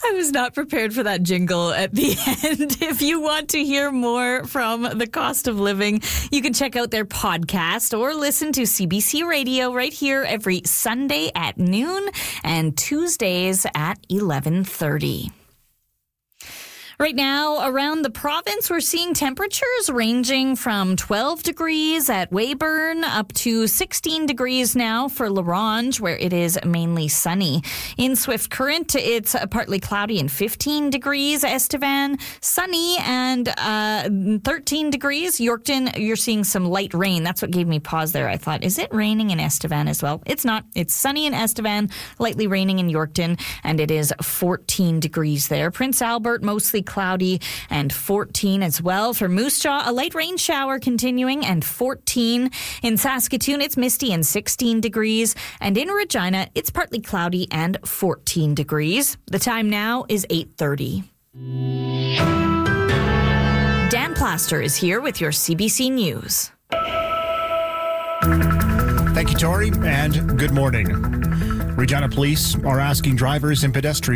I was not prepared for that jingle at the end. If you want to hear more from the cost of living, you can check out their podcast or listen to CBC Radio right here every Sunday at noon and Tuesdays at 11:30. Right now, around the province, we're seeing temperatures ranging from 12 degrees at Weyburn up to 16 degrees now for La Ronge, where it is mainly sunny. In Swift Current, it's partly cloudy and 15 degrees. Estevan, sunny and 13 degrees. Yorkton, you're seeing some light rain. That's what gave me pause there. I thought, is it raining in Estevan as well? It's not. It's sunny in Estevan, lightly raining in Yorkton, and it is 14 degrees there. Prince Albert, mostly cloudy and 14 as well. For Moose Jaw, a light rain shower continuing and 14. In Saskatoon, it's misty and 16 degrees. And in Regina, it's partly cloudy and 14 degrees. The time now is 8:30. Dan Plaster is here with your CBC News. Thank you, Tori, and good morning. Regina Police are asking drivers and pedestrians